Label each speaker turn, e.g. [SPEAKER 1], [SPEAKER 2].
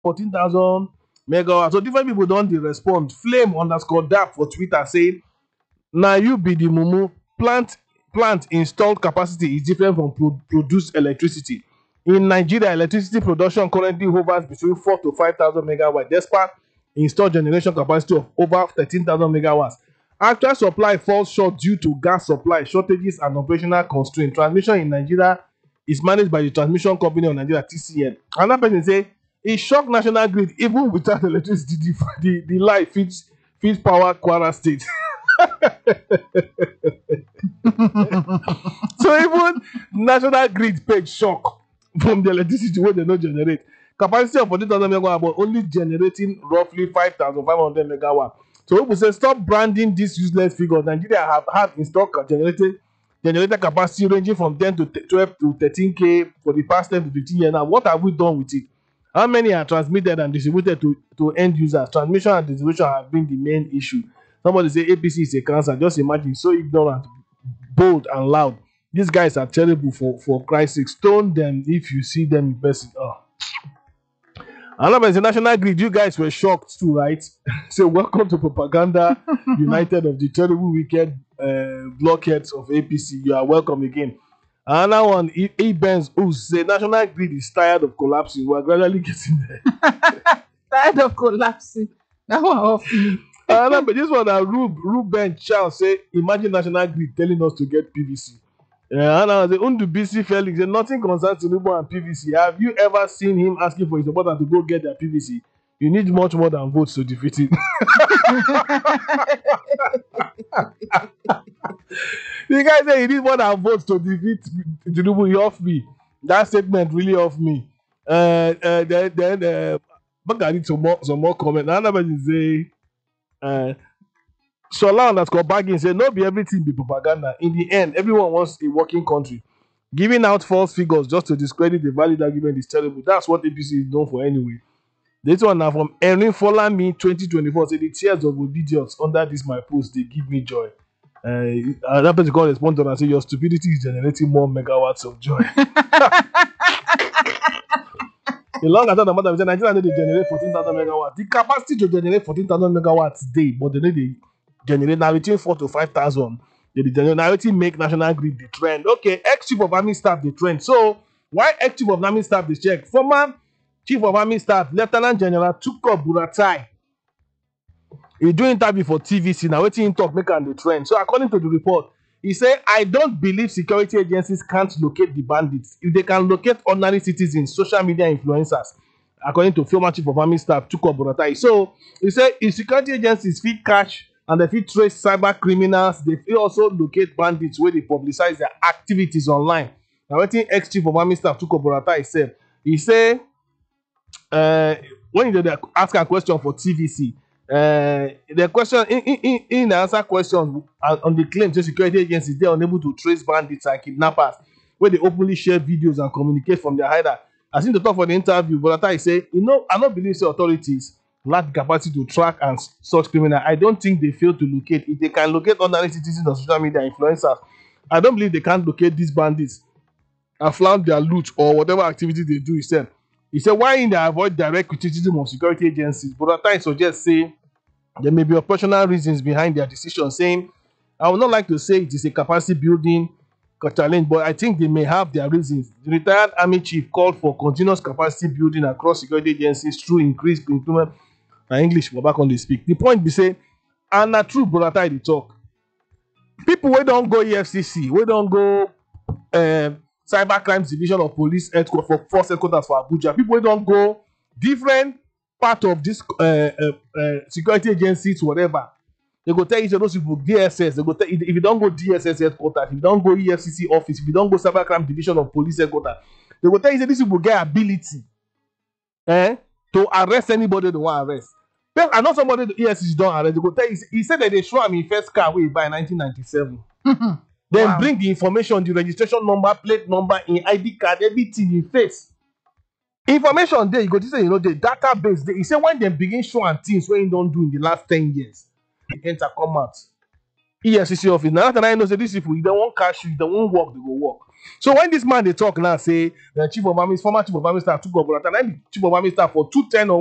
[SPEAKER 1] 14,000 megawatts. So different people don't dey respond. Flame underscore dap for Twitter say, now you be the mumu. Plant installed capacity is different from produced electricity. In Nigeria, electricity production currently hovers between 4 to 5,000 megawatts, despite installed generation capacity of over 13,000 megawatts. Actual supply falls short due to gas supply shortages and operational constraints. Transmission in Nigeria is managed by the Transmission Company of Nigeria (TCN). Another person say e shock national grid even without electricity, the light fits power Kwara State. So even national grid page shock from the electricity wey dem no generate. Capacity of 14,000 megawatts but only generating roughly 5,500 megawatts. So people say stop branding this useless figure. Nigeria have had installed generator capacity ranging from 10 to 12 to 13k for the past 10 to 15 years. Now what have we done with it? How many are transmitted and distributed to end users? Transmission and distribution have been the main issue. Somebody say APC is a cancer. Just imagine, so ignorant, bold, and loud. These guys are terrible for Christ's sake. Stone them if you see them in person. Oh. Another national grid, you guys were shocked too, right? So welcome to Propaganda United of the terrible, wicked blockheads of APC. You are welcome again. Another one, E-Benz, who say national grid is tired of collapsing. We are gradually getting there.
[SPEAKER 2] Tired of collapsing. That one off me.
[SPEAKER 1] But this one, Ruben Charles say, imagine national grid telling us to get PVC. And I was Undubisi Felix said, nothing concerns Tinubu and PVC. Have you ever seen him asking for his supporters to go get their PVC? You need much more than votes to defeat it. The guy said he need more than votes to defeat Tinubu. He off me. That statement really off me. Then but I need some more comment. Another person say, Sola underscore bagging say, no be everything be propaganda. In the end, everyone wants a working country. Giving out false figures just to discredit the valid argument is terrible. That's what APC is known for anyway. This one now from Erin Folami 2024 say, the tears of obedience under this my post, they give me joy. That person can respond to and say, your stupidity is generating more megawatts of joy. The long I thought about that, Nigeria need to generate 14,000 megawatts. The capacity to generate 14,000 megawatts day, but they need to generate now between 4 to 5,000. They generate now to make national grid the trend. Okay, ex-chief of army staff the trend. So why ex-chief of army staff the check? Former chief of army staff, Lieutenant General Tukur Buratai, he do interview for TVC. Now waiting him talk make am the trend. So according to the report, he said, I don't believe security agencies can't locate the bandits. If they can locate ordinary citizens, social media influencers, according to former chief of army staff Tukur Buratai. So he said, if security agencies fit catch and they fit trace cyber criminals, they fit also locate bandits where they publicize their activities online. Now waiting ex-chief of army staff Tukur Buratai said, he said, when they ask a question for TVC, the question in answer questions on the claim that security agencies they are unable to trace bandits and kidnappers where they openly share videos and communicate from their hideout. As in the talk for the interview, Buratai say, I don't believe the authorities lack the capacity to track and such criminals. I don't think they fail to locate. If they can locate ordinary citizens or social media influencers, I don't believe they can't locate these bandits and flaunt their loot or whatever activity they do. He said, why in they avoid direct criticism of security agencies? Buratai suggests say there may be operational reasons behind their decision, saying, I would not like to say it is a capacity building challenge, but I think they may have their reasons. The retired army chief called for continuous capacity building across security agencies through increased improvement. English, we're back on the speak. The point be say, and na true, Buratai dey talk. People wey don't go EFCC, we don't go cyber crimes division of police headquarters for force headquarters for Abuja. People wey don't go different part of this security agencies, whatever. They go tell you those people DSS. They go tell if you don't go DSS headquarters, if you don't go EFCC office, if you don't go cyber crime division of police headquarters, they go tell you these people get ability to arrest anybody they want to arrest. But I know somebody the EFCC don't arrest. They go tell you, he said that they show him his first car wey he buy in 1997. Then wow. Bring the information, the registration number, plate number, in ID card, everything in face. Information there, you go to say, the database there. He said when they begin showing things what you don't do in the last 10 years, they enter come out. EFCC office. Now that I know say these people, if they won't cash you, if they won't work, they go work. So when this man they talk now, say the former chief of army staff took up, and the chief of army staff for 210 or